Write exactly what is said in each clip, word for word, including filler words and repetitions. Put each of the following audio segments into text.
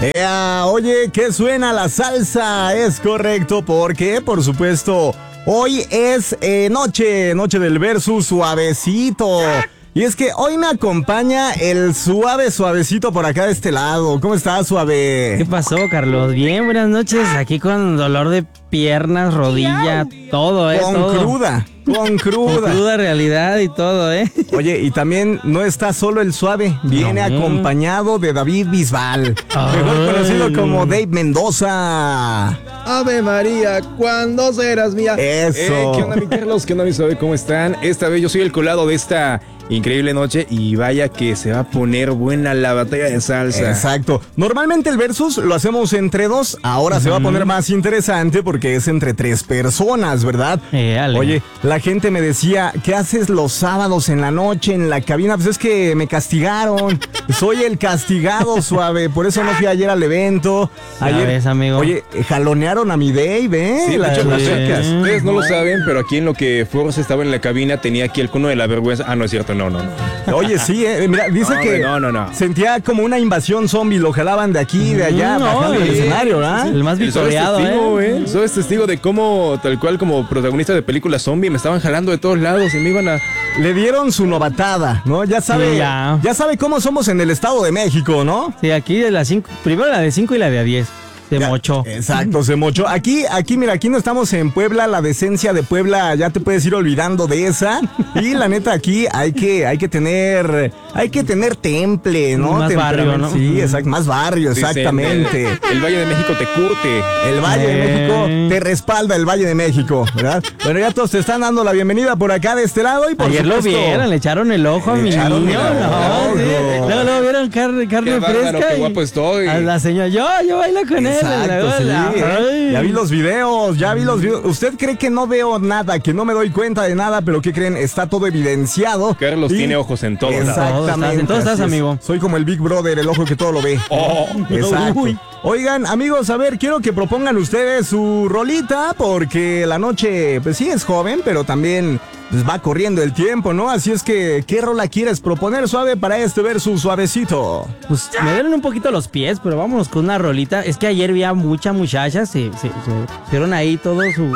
Ea, oye, ¿qué suena la salsa? Es correcto, porque, por supuesto, hoy es eh, noche, noche del versus suavecito. Y es que hoy me acompaña el suave suavecito por acá de este lado. ¿Cómo estás, suave? ¿Qué pasó, Carlos? Bien, buenas noches. Aquí con dolor de piernas, rodilla, todo, ¿eh? Con todo. cruda, con cruda. Con cruda realidad y todo, ¿eh? Oye, y también no está solo el suave, viene No. acompañado de David Bisbal, mejor conocido como Dave Mendoza. Ave María, ¿cuándo serás mía? Eso. Eh, ¿Qué onda, mi Carlos? ¿Qué onda, mi suave? ¿Cómo están? Esta vez yo soy el colado de esta increíble noche y vaya que se va a poner buena la batalla de salsa. Exacto. Normalmente el versus lo hacemos entre dos, ahora uh-huh. se va a poner más interesante porque es entre tres personas, ¿verdad? Eh, ale. Oye, la gente me decía, ¿qué haces los sábados en la noche en la cabina? Pues es que me castigaron. Soy el castigado, suave, por eso no fui ayer al evento. Ayer, ya ves, amigo. Oye, jalonearon a mi Dave, ¿eh? Sí, la, de hecho, las sí. chicas. Ustedes no lo saben, pero aquí en lo que Force estaba en la cabina tenía aquí el cono de la vergüenza. Ah, no es cierto, no, no, no. Oye, sí, eh, mira, dice no, que no, no, no. sentía como una invasión zombie, lo jalaban de aquí, de allá, No, bajando del sí, escenario, ¿verdad? El más El Soy victoriado, testigo, ¿eh? ¿eh? Soy testigo de cómo, tal cual como protagonista de películas zombie, me estaban jalando de todos lados y me iban a... Le dieron su novatada, ¿no? Ya sabe, Sí, ya. ya. sabe cómo somos en el Estado de México, ¿no? Sí, aquí de las cinco, primero la de cinco y la de a diez. Se Ya, mochó. Exacto, se mochó. Aquí, aquí, mira, aquí no estamos en Puebla, la decencia de Puebla ya te puedes ir olvidando de esa. Y la neta, aquí hay que, hay que tener, hay que tener temple, ¿no? Más barrio, ¿no? Sí, exacto, más barrio, exactamente. Dicen, el, el Valle de México te curte. El Valle de Eh. México te respalda, el Valle de México, ¿verdad? Bueno, ya todos te están dando la bienvenida por acá de este lado y por Ayer supuesto, lo vieron, le echaron el ojo a Le mi echaron niño. el No, ojo. sí. Luego, luego vieron carne, carne Qué bárbaro, fresca. qué y guapo estoy. A la señora, yo, yo bailo con él. Exacto, la sí, verdad. ¿eh? Ay. Ya vi los videos, ya vi los videos. Usted cree que no veo nada, que no me doy cuenta de nada, pero ¿qué creen? Está todo evidenciado. Carlos Y- tiene ojos en todo. Exactamente. En todo estás, así es. amigo. Soy como el Big Brother, el ojo que todo lo ve. Oh. Exacto. Uy. Oigan, amigos, a ver, quiero que propongan ustedes su rolita, porque la noche, pues sí es joven, pero también pues, va corriendo el tiempo, ¿no? Así es que, ¿qué rola quieres proponer, suave, para este versus suavecito? Pues me duelen un poquito los pies, pero vámonos con una rolita. Es que ayer vi a mucha muchacha, se, se, se hicieron ahí todo su,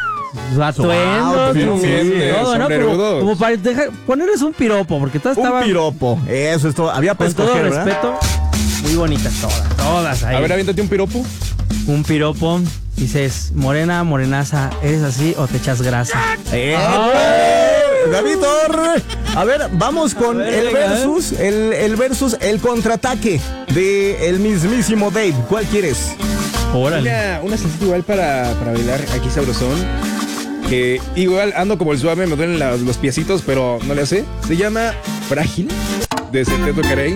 su atuendo, outfit, su- sí, todo, ¿no? Como, sombrerudos. como para dejar- ponerles un piropo, porque todas Un estaban, piropo. Eso es todo. Había para con todo escoger, ¿verdad? respeto, muy bonitas todas, todas ahí. A ver, aviéntate un piropo. Un piropo, dices, morena, morenaza, ¿eres así o te echas grasa? ¡Eh! ¡Ay! David Torre. A ver, vamos con A ver, el venga, versus, el, el versus, el contraataque de el mismísimo Dave. ¿Cuál quieres? Órale. Una, una salsita igual para, para bailar aquí sabrosón. Que igual ando como el suave, me duelen la- los piecitos, pero no le hace. Se llama Frágil, de Septeto Carey.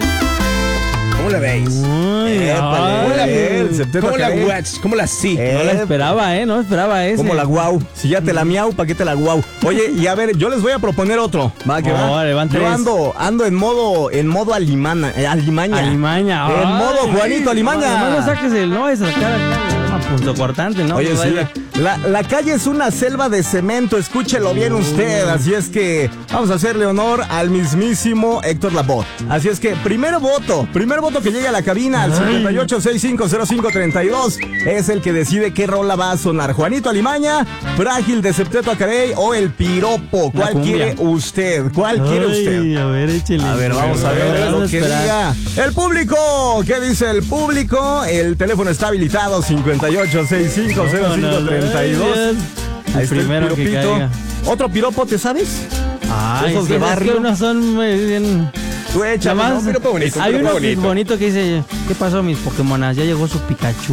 ¿Cómo la veis? Uy, Épale, ay. el Septeto ¿Cómo la Carey. watch? ¿Cómo la sí? Eh, No la esperaba, ¿eh? No esperaba ese. Como la guau. Si ya te la miau, ¿para qué te la guau? Oye, y a ver, yo les voy a proponer otro. Va, que va. Órale, van Yo tres. ando, ando en modo, en modo alimana, eh, alimaña. Alimaña. En Ay, modo Juanito Alimaña. No, no saques el, no, esa cara, a punto cortante, ¿no? Oye, Pues sí, vaya. la, la calle es una selva de cemento, escúchelo bien usted, así es que vamos a hacerle honor al mismísimo Héctor Lavoe. Así es que, primer voto, primer voto que llegue a la cabina al cincuenta y ocho, sesenta y cinco, cero cinco, treinta y dos, es el que decide qué rola va a sonar. Juanito Alimaña, Frágil de Septeto Carey o el piropo. La ¿Cuál cumbia. quiere usted? ¿Cuál quiere Ay, usted? a ver, échele. A ver, vamos a ver Vamos lo a que esperar. diga el público. ¿Qué dice el público? El teléfono está habilitado cincuenta y ocho, sesenta y cinco, cero cinco, treinta y dos. El Ahí está primero el que piropito. caiga. ¿Otro piropo te sabes? Ay, Esos sí, de es barrio. que unos son muy bien. Tú échale, Nada más, ¿no? piropo bonito, hay piropo uno que es bonito. bonito que dice, ¿qué pasó mis Pokémonas? Ya llegó su Pikachu.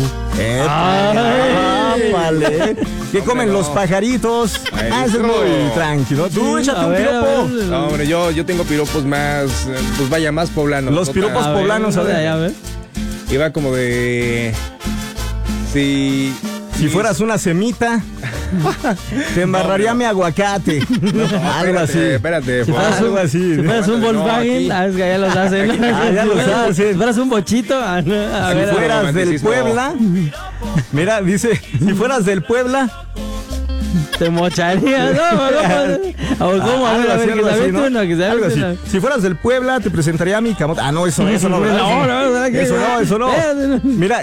Épale, épale. ¿Qué comen no. los pajaritos? Ay, Ah, ese es no. muy tranquilo. Tú Sí, échate a un ver, a piropo. ver. No, hombre, yo, yo tengo piropos más, eh, pues vaya, más poblanos. Los no piropos tan- A poblanos, a ver. a ver. Iba como de... Si... Si fueras una semita, te embarraría mi aguacate. Algo así. Espérate, Si por- fueras un, Algo así. si fueras un No, Volkswagen, aquí. ah, es que ya los hacen. Ah, ya los hacen. Si fueras un bochito, ah, no, a Si ver, a ver. fueras del romanticismo. Puebla, mira, dice, si fueras del Puebla, Te mocharías. No, no, no. O cómo, a ver, a ver, que se aviente uno, que se algo aviente así. uno. Si fueras del Puebla, te presentaría mi camote. Ah, no, eso, eso no, ¿verdad? No, no, no, Eso no, eso no. Mira,